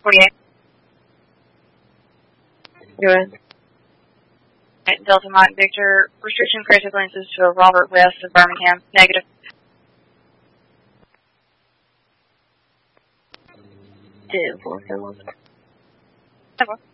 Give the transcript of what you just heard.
48. Good. Delta Mike Victor, restriction creative lenses to a Robert West of Birmingham. Negative. Did 4 kills. Okay.